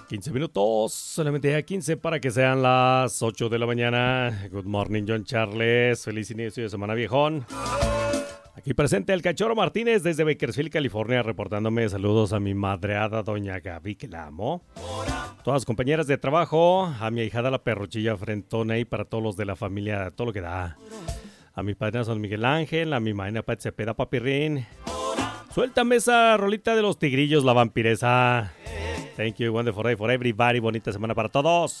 15 minutos, solamente ya 15 para que sean las 8 de la mañana. Good morning, John Charles. Feliz inicio de semana, viejón. Aquí presente el Cachorro Martínez desde Bakersfield, California, reportándome saludos a mi madreada doña Gaby, que la amo. Todas las compañeras de trabajo, a mi ahijada la perruchilla frentona y para todos los de la familia, todo lo que da. A mi padre San Miguel Ángel, a mi maina Pat Cepeda Papirrín. Suéltame esa rolita de los tigrillos, la vampiresa. Thank you, wonderful day for everybody. Bonita semana para todos.